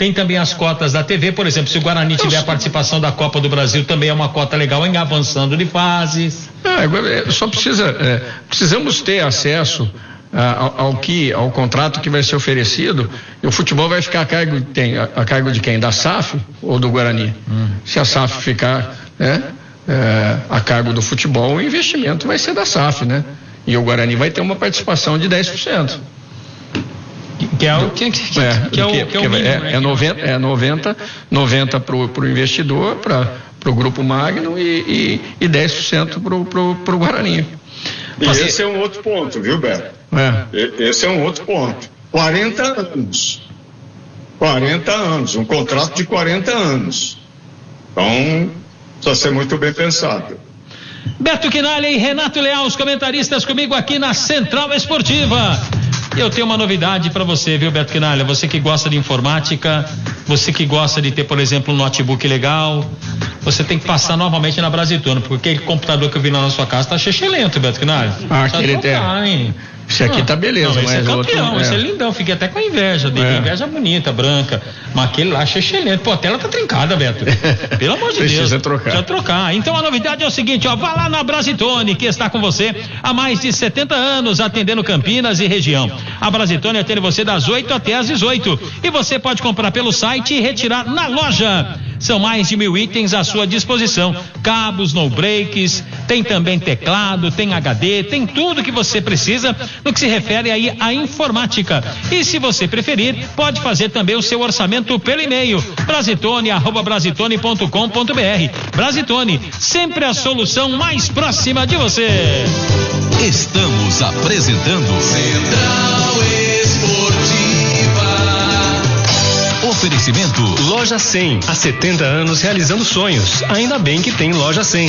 Tem também as cotas da TV, por exemplo, se o Guarani tiver a participação da Copa do Brasil, também é uma cota legal em avançando de fases. Só precisamos ter acesso ao contrato que vai ser oferecido, e o futebol vai ficar a cargo de quem? Da SAF ou do Guarani? Se a SAF ficar, a cargo do futebol, o investimento vai ser da SAF, né? E o Guarani vai ter uma participação de 10%. Que é o mínimo, né? 90 pro investidor, pro Grupo Magno e 10% pro Guarani. E esse é um outro ponto, viu, Beto? Esse é um outro ponto. 40 anos, um contrato de 40 anos. Então, precisa ser muito bem pensado. Beto Quinalha e Renato Leal, os comentaristas comigo aqui na Central Esportiva. Eu tenho uma novidade para você, viu, Beto Quinalha? Você que gosta de informática, você que gosta de ter, por exemplo, um notebook legal, você tem que passar novamente na Brasitone, porque aquele computador que eu vi lá na sua casa tá lento, Beto Quinalha. Aquele tem. Esse aqui tá beleza, esse é campeão, esse é lindão, fiquei até com inveja dele, inveja bonita, branca, mas aquele lá lento. Pô, a tela tá trincada, Beto, pelo amor de Deus. Precisa trocar. Então a novidade é o seguinte, vá lá na Brasitone, que está com você há mais de 70 anos, atendendo Campinas e região. A Brasitone atende você das 8 até às 18, e você pode comprar pelo site e retirar na loja. São mais de 1000 itens à sua disposição, cabos, no breaks, tem também teclado, tem HD, tem tudo que você precisa no que se refere aí à informática. E se você preferir, pode fazer também o seu orçamento pelo e-mail, brasitone@brasitone.com.br. Brasitone, sempre a solução mais próxima de você. Estamos apresentando Central Esportiva. Oferecimento Loja 100, há 70 anos realizando sonhos. Ainda bem que tem Loja 100.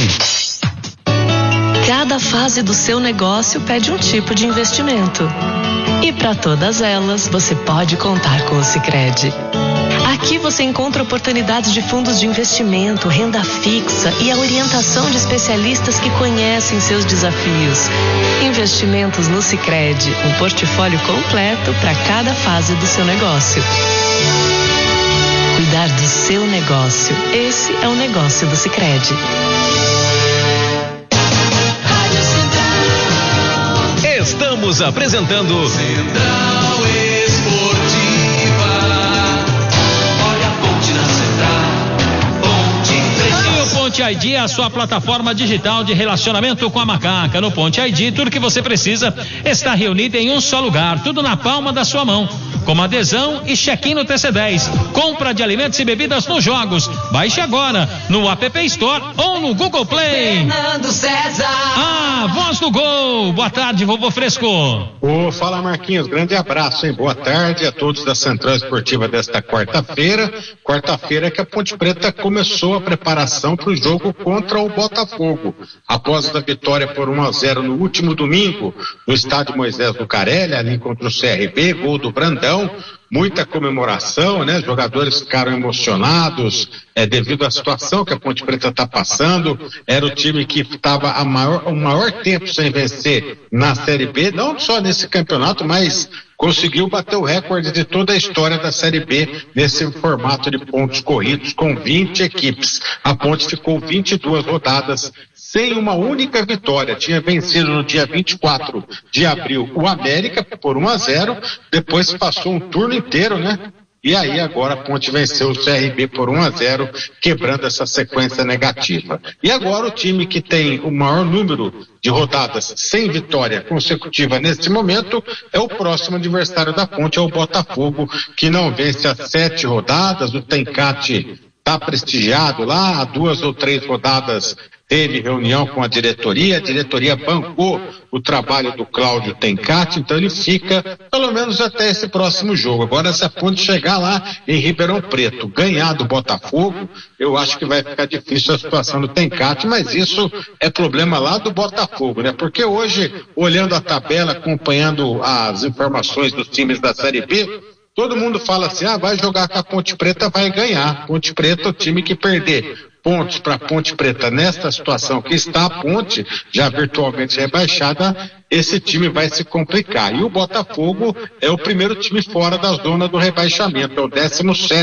Cada fase do seu negócio pede um tipo de investimento. E para todas elas, você pode contar com o Sicredi. Aqui você encontra oportunidades de fundos de investimento, renda fixa e a orientação de especialistas que conhecem seus desafios. Investimentos no Sicredi, um portfólio completo para cada fase do seu negócio. Cuidar do seu negócio, esse é o negócio do Sicredi. Estamos apresentando Central Esportiva. Olha a ponte na Central, Ponte 3. O Ponte ID é a sua plataforma digital de relacionamento com a Macaca. No Ponte ID, tudo que você precisa está reunido em um só lugar, tudo na palma da sua mão. Como adesão e check-in no TC10. Compra de alimentos e bebidas nos jogos. Baixe agora no App Store ou no Google Play. Fernando César. Voz do gol. Boa tarde, vovô Fresco. Fala, Marquinhos. Grande abraço, hein? Boa tarde a todos da Central Esportiva desta quarta-feira. Quarta-feira que a Ponte Preta começou a preparação para o jogo contra o Botafogo. Após a vitória por 1-0 no último domingo, no estádio Moisés Lucarelli, ali contra o CRB, gol do Brandão. Muita comemoração, né? Os jogadores ficaram emocionados devido à situação que a Ponte Preta está passando. Era o time que estava o maior tempo sem vencer na Série B, não só nesse campeonato, mas conseguiu bater o recorde de toda a história da Série B nesse formato de pontos corridos com 20 equipes. A Ponte ficou 22 rodadas sem uma única vitória. Tinha vencido no dia 24 de abril o América por 1-0, depois passou um turno inteiro, né? E aí agora a Ponte venceu o CRB por 1-0, quebrando essa sequência negativa. E agora o time que tem o maior número de rodadas sem vitória consecutiva nesse momento é o próximo adversário da Ponte, é o Botafogo, que não vence há 7 rodadas. O Tencate está prestigiado lá, há 2 ou 3 rodadas teve reunião com a diretoria bancou o trabalho do Cláudio Tencati, então ele fica pelo menos até esse próximo jogo. Agora, se a Ponte chegar lá em Ribeirão Preto, ganhar do Botafogo, eu acho que vai ficar difícil a situação do Tencati, mas isso é problema lá do Botafogo, né? Porque hoje, olhando a tabela, acompanhando as informações dos times da Série B, todo mundo fala assim, vai jogar com a Ponte Preta, vai ganhar. Ponte Preta, o time que perder pontos para Ponte Preta nesta situação que está a Ponte, já virtualmente rebaixada, esse time vai se complicar. E o Botafogo é o primeiro time fora da zona do rebaixamento, é o 17º